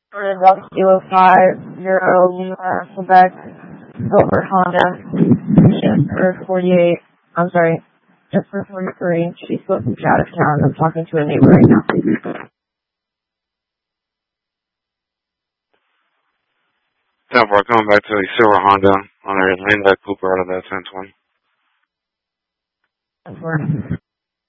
For the Duck Kilo 5, Quebec, Silver Honda, for 48, I'm sorry, just for 43, she's supposed to be out of town. I'm talking to a neighbor right now. 10-4, coming back to a Silver Honda on a Linda Cooper out of that 1020. 10-4.